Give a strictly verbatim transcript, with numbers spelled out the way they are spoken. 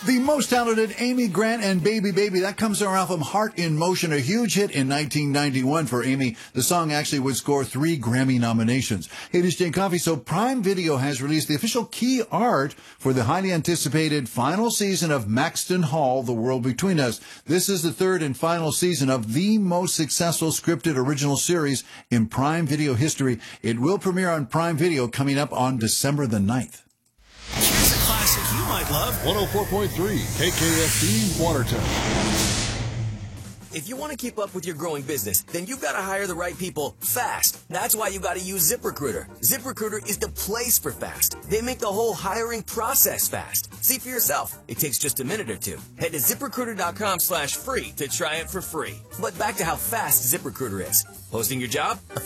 The most talented Amy Grant and Baby Baby. That comes from her album Heart in Motion, a huge hit in nineteen ninety-one for Amy. The song actually would score three Grammy nominations. Hey, this is Jay Coffey. So Prime Video has released the official key art for the highly anticipated final season of Maxton Hall, The World Between Us. This is the third and final season of the most successful scripted original series in Prime Video history. It will premiere on Prime Video coming up on December the ninth. Here's a classic you might love. one oh four point three K K F D Watertown. If you want to keep up with your growing business, then you've got to hire the right people fast. That's why you got to use ZipRecruiter. ZipRecruiter is the place for fast. They make the whole hiring process fast. See for yourself. It takes just a minute or two. Head to ZipRecruiter.com slash free to try it for free. But back to how fast ZipRecruiter is. Posting your job?